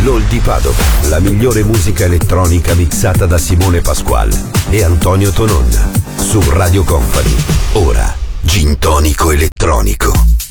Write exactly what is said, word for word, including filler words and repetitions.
L'Hall di Padova, la migliore musica elettronica mixata da Simone Pasquale e Antonio Tonon. Su Radio Company, ora Gin Tonico Elettronico.